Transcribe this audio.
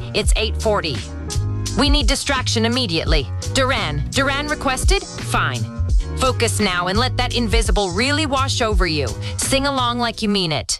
It's 8:40. We need distraction immediately. Duran requested? Fine. Focus now and let that invisible really wash over you. Sing along like you mean it.